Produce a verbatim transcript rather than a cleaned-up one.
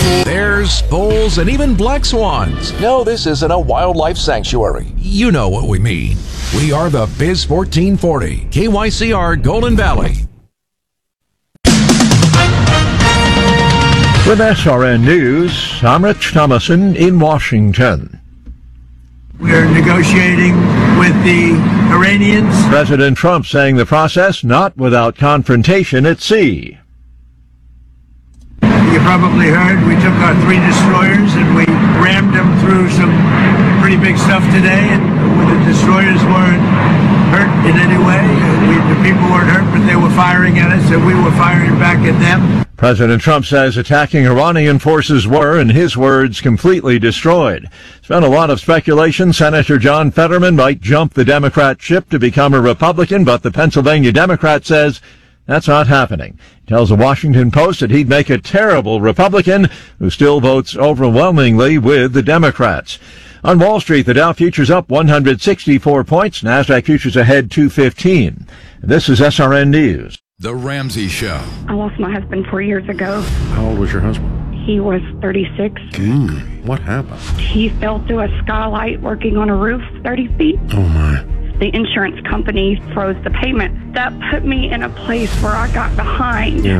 Bears, bulls, and even black swans. No, this isn't a wildlife sanctuary. You know what we mean. We are the Biz fourteen forty, K Y C R Golden Valley. With S R N News, I'm Rich Thomason in Washington. We're negotiating with the Iranians. President Trump saying the process not without confrontation at sea. You probably heard we took our three destroyers and we rammed them through some pretty big stuff today, and the destroyers weren't hurt in any way. We, the people weren't hurt, but they were firing at us and we were firing back at them. President Trump says attacking Iranian forces were, in his words, completely destroyed. There's been a lot of speculation Senator John Fetterman might jump the Democrat ship to become a Republican, but the Pennsylvania Democrat says that's not happening. He tells the Washington Post that he'd make a terrible Republican who still votes overwhelmingly with the Democrats. On Wall Street, the Dow futures up one hundred sixty-four points, NASDAQ futures ahead two fifteen. This is S R N News. The Ramsey Show. I lost my husband four years ago. How old was your husband? He was thirty-six. Mm, what happened? He fell through a skylight working on a roof thirty feet. Oh, my. The insurance company froze the payment. That put me in a place where I got behind. Yeah.